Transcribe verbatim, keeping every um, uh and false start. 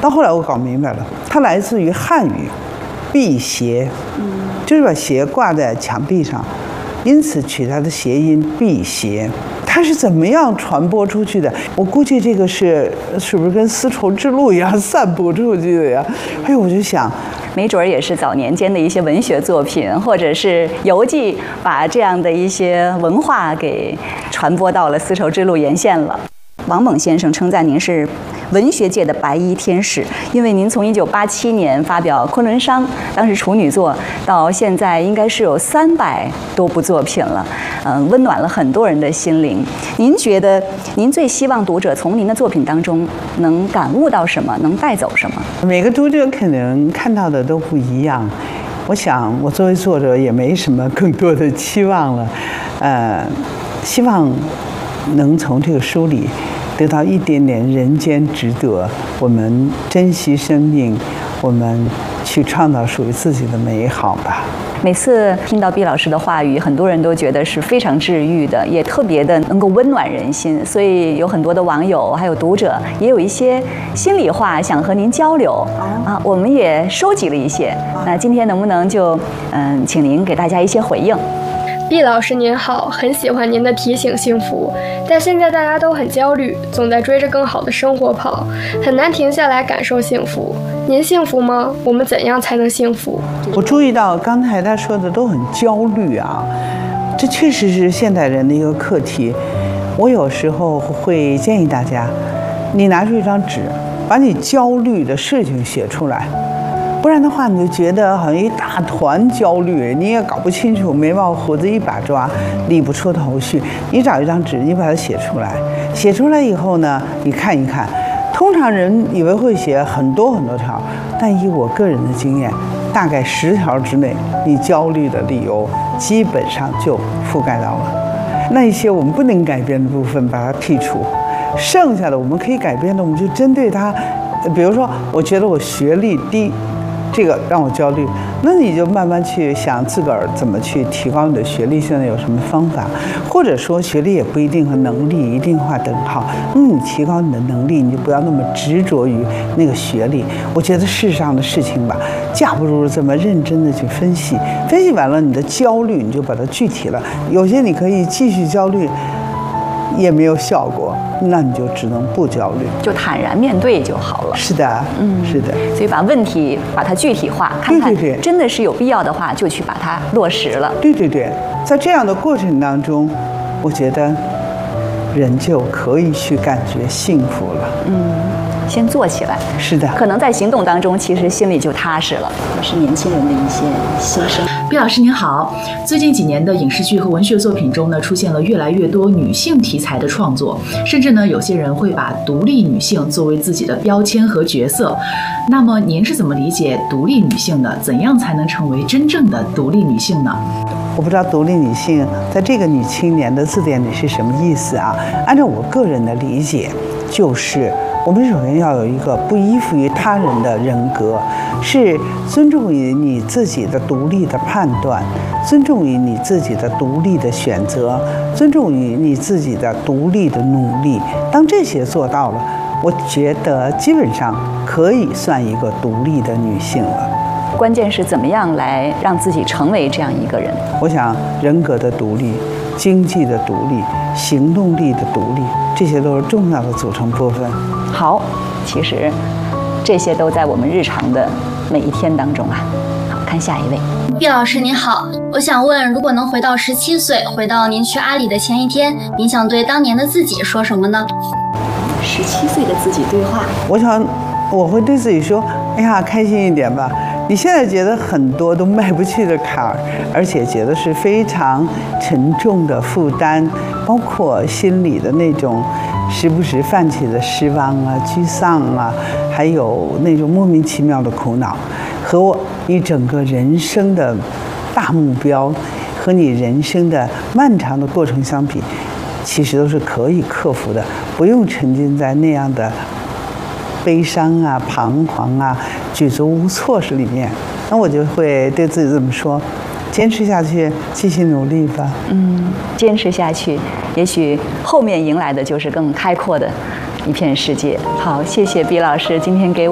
到后来我搞明白了，它来自于汉语“辟邪”，就是把鞋挂在墙壁上，因此取它的谐音“辟邪”。它是怎么样传播出去的？我估计这个是是不是跟丝绸之路一样散布出去的呀？哎，我就想， 没准儿也是早年间的一些文学作品，或者是游记，把这样的一些文化给传播到了丝绸之路沿线了。王蒙先生称赞您是文学界的白衣天使，因为您从一九八七年发表《昆仑商》，当时处女作，到现在应该是有三百多部作品了，嗯，温暖了很多人的心灵。您觉得，您最希望读者从您的作品当中能感悟到什么，能带走什么？ 每个读者可能看到的都不一样。我想，我作为作者也没什么更多的期望了，呃，希望能从这个书里得到一点点人间值得，我们珍惜生命，我们去创造属于自己的美好吧。 每次听到毕老师的话语，很多人都觉得是非常治愈的，也特别的能够温暖人心。所以有很多的网友还有读者也有一些心里话想和您交流啊，我们也收集了一些。那今天能不能就嗯，请您给大家一些回应？ 毕老师您好，很喜欢您的提醒幸福，但现在大家都很焦虑，总在追着更好的生活跑，很难停下来感受幸福。您幸福吗？我们怎样才能幸福？ 我注意到刚才他说的都很焦虑啊，这确实是现代人的一个课题。我有时候会建议大家，你拿出一张纸，把你焦虑的事情写出来。不然的话，你就觉得好像一大团焦虑，你也搞不清楚，眉毛胡子一把抓，理不出头绪。你找一张纸，你把它写出来，写出来以后呢，你看一看。通常人以为会写很多很多条，但以我个人的经验，大概十条之内，你焦虑的理由基本上就覆盖到了。那一些我们不能改变的部分，把它剔除，剩下的我们可以改变的，我们就针对它。比如说，我觉得我学历低。这个让我焦虑，那你就慢慢去想自个儿怎么去提高你的学历，现在有什么方法，或者说学历也不一定和能力一定划等号。那么你提高你的能力，你就不要那么执着于那个学历。我觉得世上的事情吧，架不住这么认真的去分析，分析完了你的焦虑，你就把它具体了。有些你可以继续焦虑，也没有效果，那你就只能不焦虑， 就坦然面对就好了。 是的，嗯，是的。 所以把问题把它具体化，看看真的是有必要的话，就去把它落实了。 对对对，在这样的过程当中，我觉得人就可以去感觉幸福了。 嗯，先做起来。 是的， 可能在行动当中，其实心里就踏实了。是年轻人的一些心声。 毕老师您好，最近几年的影视剧和文学作品中呢，出现了越来越多女性题材的创作，甚至呢，有些人会把独立女性作为自己的标签和角色。那么您是怎么理解独立女性的？怎样才能成为真正的独立女性呢？ 我不知道独立女性在这个女青年的字典里是什么意思啊？按照我个人的理解，就是我们首先要有一个不依附于他人的人格，是尊重于你自己的独立的判断，尊重于你自己的独立的选择，尊重于你自己的独立的努力。当这些做到了，我觉得基本上可以算一个独立的女性了。 关键是怎么样来让自己成为这样一个人？ 我想人格的独立、经济的独立、行动力的独立，这些都是重要的组成部分。 好，其实这些都在我们日常的每一天当中啊。好，看下一位。 毕老师您好，我想问，如果能回到十七岁，回到您去阿里的前一天，您想对当年的自己说什么呢？ 十七岁的自己对话， 我想我会对自己说：哎呀，开心一点吧。你现在觉得很多都迈不去的坎儿，而且觉得是非常沉重的负担，包括心里的那种时不时泛起的失望啊、沮丧啊，还有那种莫名其妙的苦恼，和我你整个人生的大目标和你人生的漫长的过程相比，其实都是可以克服的，不用沉浸在那样的悲伤啊、彷徨啊、举足无措是里面。那我就会对自己这么说：坚持下去，继续努力吧。 嗯，坚持下去，也许后面迎来的就是更开阔的一片世界。好，谢谢毕老师今天给我